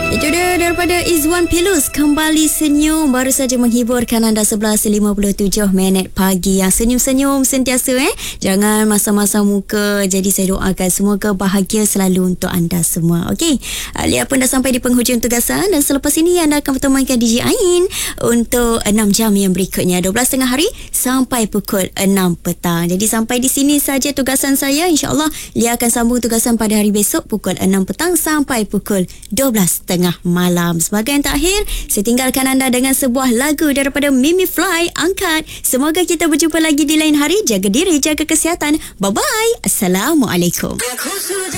Itu dia daripada Izwan Pilus, Kembali Senyum, baru saja menghiburkan anda 11.57 minit pagi. Yang senyum-senyum sentiasa jangan masam-masam muka. Jadi saya doakan semoga bahagia selalu untuk anda semua. Okey, Alia pun dah sampai di penghujung tugasan dan selepas ini anda akan bertemankan DJ Ain untuk 6 jam yang berikutnya, 12.30 hari sampai pukul 6 petang. Jadi sampai di sini saja tugasan saya. InsyaAllah Lia akan sambung tugasan pada hari besok pukul 6 petang sampai pukul 12.30 malam. Sebagai yang terakhir, saya tinggalkan anda dengan sebuah lagu daripada Mimi Fly, Angkat. Semoga kita berjumpa lagi di lain hari. Jaga diri, jaga kesihatan. Bye-bye. Assalamualaikum.